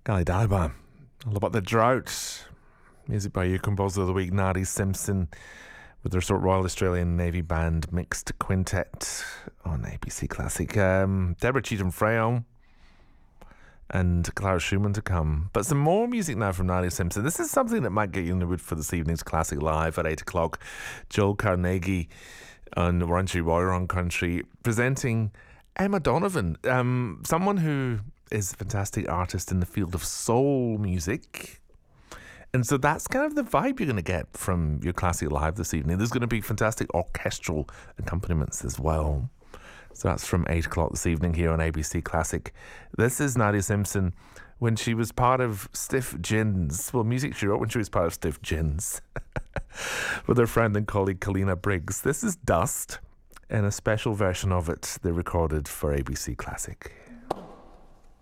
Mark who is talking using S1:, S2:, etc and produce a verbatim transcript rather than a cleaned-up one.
S1: Gally Daliban. All about the drought. Music by your composer of the week, Nadie Simpson, with their sort of Royal Australian Navy Band mixed quintet on A B C Classic. Um, Deborah Cheetham-Freyon and Clara Schumann to come. But some more music now from Nadie Simpson. This is something that might get you in the mood for this evening's Classic Live at eight o'clock. Joel Carnegie on Warranty Royron Country presenting Emma Donovan, um, someone who is a fantastic artist in the field of soul music. And so that's kind of the vibe you're going to get from your Classic Live this evening. There's going to be fantastic orchestral accompaniments as well. So that's from eight o'clock this evening here on A B C Classic. This is Nadie Simpson when she was part of Stiff Gins. Well, music she wrote when she was part of Stiff Gins with her friend and colleague Kalina Briggs. This is Dust, and a special version of it they recorded for A B C Classic.